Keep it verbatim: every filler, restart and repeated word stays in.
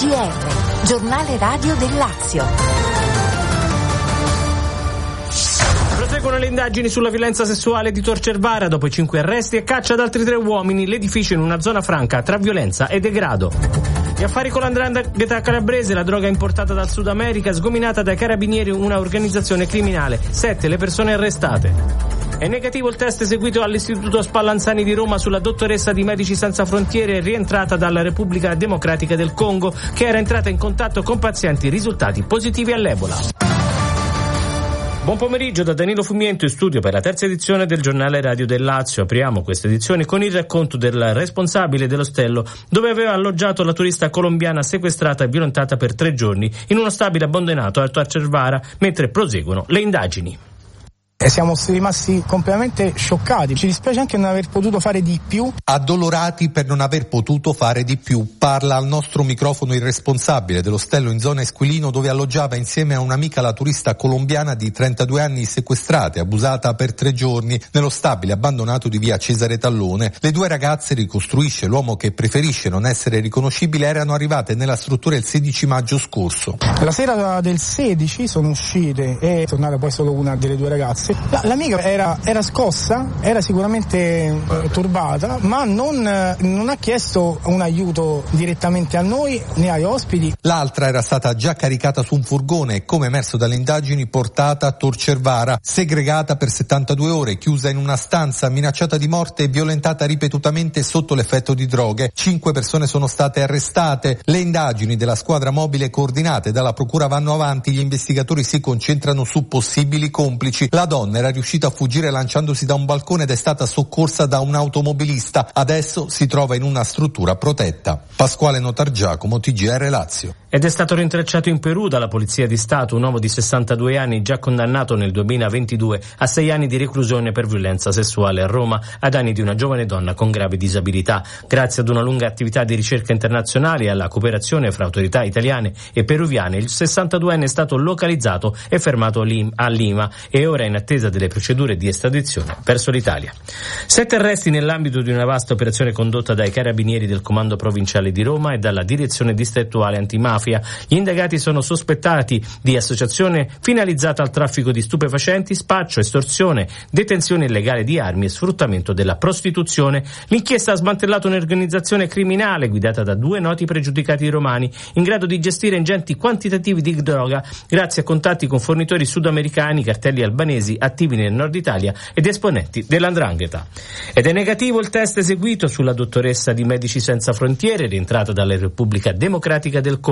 G R, giornale radio del Lazio. Proseguono le indagini sulla violenza sessuale di Tor Cervara dopo i cinque arresti e caccia ad altri tre uomini, l'edificio in una zona franca tra violenza e degrado. Gli affari con l'andrangheta calabrese, la droga importata dal Sud America, sgominata dai carabinieri una organizzazione criminale, sette le persone arrestate. È negativo il test eseguito all'Istituto Spallanzani di Roma sulla dottoressa di Medici Senza Frontiere rientrata dalla Repubblica Democratica del Congo, che era entrata in contatto con pazienti risultati positivi all'Ebola. Buon pomeriggio da Danilo Fumiento in studio per la terza edizione del giornale radio del Lazio. Apriamo questa edizione con il racconto del responsabile dell'ostello dove aveva alloggiato la turista colombiana sequestrata e violentata per tre giorni in uno stabile abbandonato a Tor Cervara, mentre proseguono le indagini. E siamo rimasti completamente scioccati, ci dispiace anche non aver potuto fare di più. Addolorati per non aver potuto fare di più, parla al nostro microfono il responsabile dell'ostello in zona Esquilino dove alloggiava insieme a un'amica la turista colombiana di trentadue anni sequestrata e abusata per tre giorni nello stabile abbandonato di via Cesare Tallone. Le due ragazze, ricostruisce l'uomo che preferisce non essere riconoscibile, erano arrivate nella struttura il sedici maggio scorso. La sera del sedici sono uscite e tornare poi solo una delle due ragazze. La, l'amica era, era scossa, era sicuramente eh, turbata, ma non, eh, non ha chiesto un aiuto direttamente a noi né agli ospiti. L'altra era stata già caricata su un furgone e, come emerso dalle indagini, portata a Tor Cervara, segregata per settantadue ore, chiusa in una stanza, minacciata di morte e violentata ripetutamente sotto l'effetto di droghe. Cinque persone sono state arrestate. Le indagini della squadra mobile coordinate dalla procura vanno avanti, gli investigatori si concentrano su possibili complici. La donna era riuscita a fuggire lanciandosi da un balcone ed è stata soccorsa da un automobilista. Adesso si trova in una struttura protetta. Pasquale Notargiacomo, T G R Lazio. Ed è stato rintracciato in Perù dalla Polizia di Stato un uomo di sessantadue anni già condannato nel duemilaventidue a sei anni di reclusione per violenza sessuale a Roma a danni di una giovane donna con grave disabilità. Grazie ad una lunga attività di ricerca internazionale e alla cooperazione fra autorità italiane e peruviane, il sessantaduenne è stato localizzato e fermato a Lima e ora è in attesa delle procedure di estradizione verso l'Italia. Sette arresti nell'ambito di una vasta operazione condotta dai carabinieri del Comando Provinciale di Roma e dalla Direzione Distrettuale Antimafia. Gli indagati sono sospettati di associazione finalizzata al traffico di stupefacenti, spaccio, estorsione, detenzione illegale di armi e sfruttamento della prostituzione. L'inchiesta ha smantellato un'organizzazione criminale guidata da due noti pregiudicati romani in grado di gestire ingenti quantitativi di droga grazie a contatti con fornitori sudamericani, cartelli albanesi attivi nel nord Italia ed esponenti dell'andrangheta. Ed è negativo il test eseguito sulla dottoressa di Medici Senza Frontiere rientrata dalla Repubblica Democratica del Congo.